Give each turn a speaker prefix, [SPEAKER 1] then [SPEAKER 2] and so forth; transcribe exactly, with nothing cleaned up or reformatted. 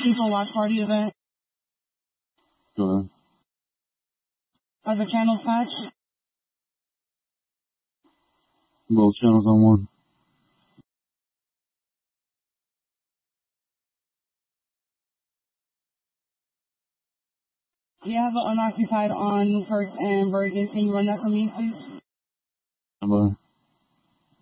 [SPEAKER 1] looking for a watch party event?
[SPEAKER 2] Sure.
[SPEAKER 1] Are the channels patched?
[SPEAKER 2] Both channels on one.
[SPEAKER 1] Do you have an unoccupied on First and Bergen? Can you run that for me, please?
[SPEAKER 2] Bye.